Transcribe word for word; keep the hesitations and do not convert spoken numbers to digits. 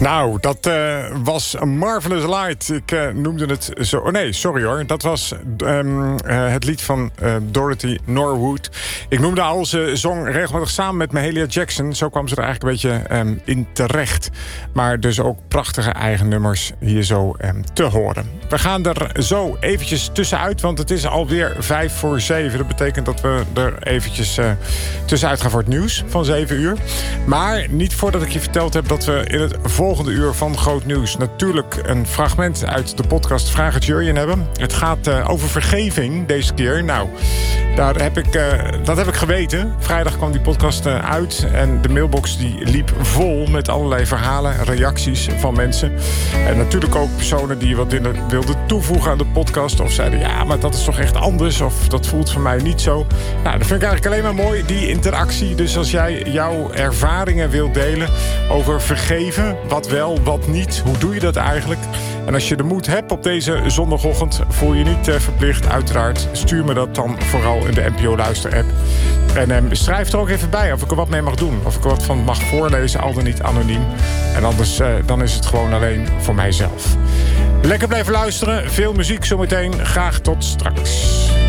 Nou, dat uh, was A Marvelous Light. Ik uh, noemde het zo... Oh nee, sorry hoor. Dat was um, uh, het lied van uh, Dorothy Norwood. Ik noemde al, ze zong regelmatig samen met Mahalia Jackson. Zo kwam ze er eigenlijk een beetje um, in terecht. Maar dus ook prachtige eigen nummers hier zo um, te horen. We gaan er zo eventjes tussenuit, want het is alweer vijf voor zeven. Dat betekent dat we er eventjes uh, tussenuit gaan voor het nieuws van zeven uur. Maar niet voordat ik je verteld heb dat we in het volgende uur van Groot Nieuws natuurlijk een fragment uit de podcast Vraag het Jurjen hebben. Het gaat uh, over vergeving deze keer. Nou, daar heb ik, uh, dat heb ik geweten. Vrijdag kwam die podcast uh, uit en de mailbox die liep vol met allerlei verhalen, reacties van mensen. En natuurlijk ook personen die wat wilden toevoegen aan de podcast of zeiden ja, maar dat is toch echt anders of dat voelt voor mij niet zo. Nou, dat vind ik eigenlijk alleen maar mooi, die interactie. Dus als jij jouw ervaringen wilt delen over vergeven, wat wel, wat niet, hoe doe je dat eigenlijk? En als je de moed hebt op deze zondagochtend, voel je niet uh, verplicht, uiteraard. Stuur me dat dan vooral in de N P O Luister app. En um, schrijf er ook even bij of ik er wat mee mag doen. Of ik er wat van mag voorlezen, al dan niet anoniem. En anders uh, dan is het gewoon alleen voor mijzelf. Lekker blijven luisteren, veel muziek zometeen. Graag tot straks.